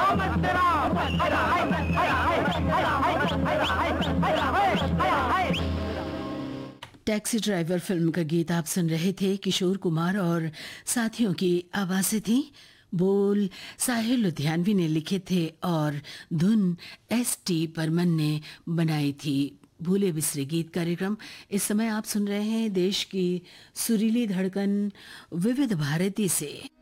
Taxi driver film का गीत आप सुन रहे थे। किशोर कुमार और साथियों की आवाजें थी। बोल साहिल लुधियानवी ने लिखे थे और धुन एस.टी. बर्मन ने बनाई थी। भूले बिसरे गीत कार्यक्रम इस समय आप सुन रहे हैं देश की सुरीली धड़कन विविध भारती से।